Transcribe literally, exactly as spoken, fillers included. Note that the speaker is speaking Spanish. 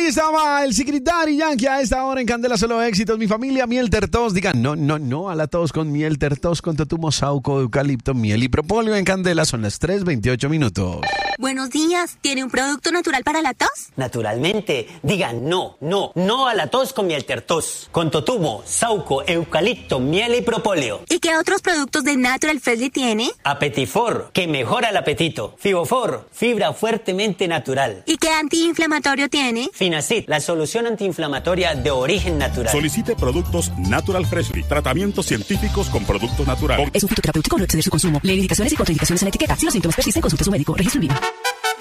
estaba el Secretary Yankee a esta hora en Candela Solo Éxitos. Mi familia, miel tertos. Digan no, no, no a la tos con miel tertos, con totumo, sauco, eucalipto, miel y propóleo en Candela. Son las tres veintiocho minutos. Buenos días. ¿Tiene un producto natural para la tos? Naturalmente. Digan no, no, no a la tos con miel tertos, con totumo, sauco, eucalipto, miel y propóleo. ¿Y qué otros productos de Natural Freshly tiene? Apetifor, que mejora el apetito. Fibofor, fibra fuertemente natural. ¿Y qué antiinflamatorio tiene? Finacid, la solución antiinflamatoria de origen natural. Solicite productos Natural Freshly, tratamientos científicos con productos naturales. Es un fitoterapéutico, no exceder su consumo. Lee indicaciones y contraindicaciones en la etiqueta. Si los síntomas persisten, consulte a su médico. Registro en vivo.